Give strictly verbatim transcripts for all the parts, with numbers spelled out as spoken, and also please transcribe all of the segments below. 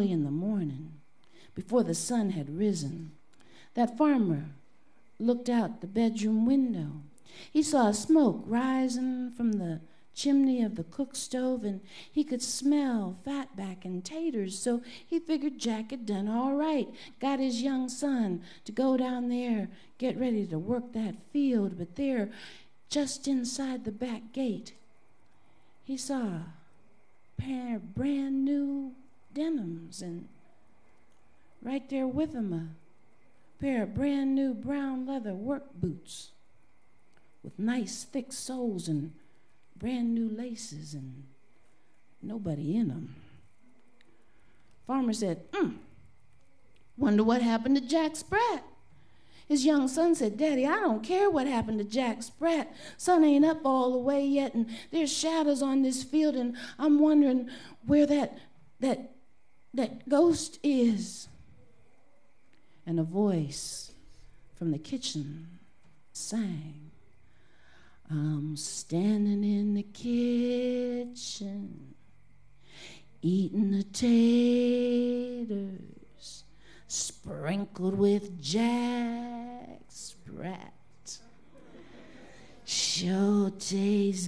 early in the morning, before the sun had risen, that farmer looked out the bedroom window. He saw smoke rising from the chimney of the cook stove, and he could smell fatback and taters, so he figured Jack had done all right, got his young son to go down there, get ready to work that field. But there, just inside the back gate, he saw a pair of brand new denims, and right there with him a pair of brand new brown leather work boots with nice thick soles and brand new laces and nobody in them. Farmer said, hmm, wonder what happened to Jack Sprat. His young son said, Daddy, I don't care what happened to Jack Sprat. Sun ain't up all the way yet, and there's shadows on this field, and I'm wondering where that, that, that ghost is. And a voice from the kitchen sang, I'm standing in the kitchen, eating the taters, sprinkled with Jack Sprat. Sure tastes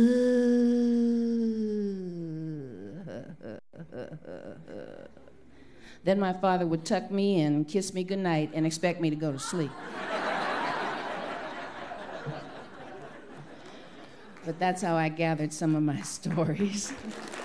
good. Then my father would tuck me in, kiss me goodnight, and expect me to go to sleep. But that's how I gathered some of my stories.